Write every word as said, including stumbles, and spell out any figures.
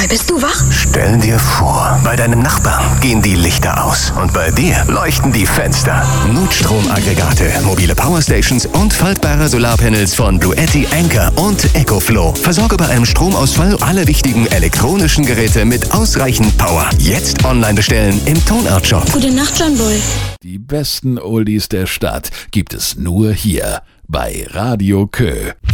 Boy, bist du wach? Stell dir vor, bei deinem Nachbarn gehen die Lichter aus und bei dir leuchten die Fenster. Notstromaggregate, mobile Powerstations und faltbare Solarpanels von Bluetti, Anker und EcoFlow. Versorge bei einem Stromausfall alle wichtigen elektronischen Geräte mit ausreichend Power. Jetzt online bestellen im Tonart Shop. Gute Nacht, John Boy. Die besten Oldies der Stadt gibt es nur hier bei Radio Kö.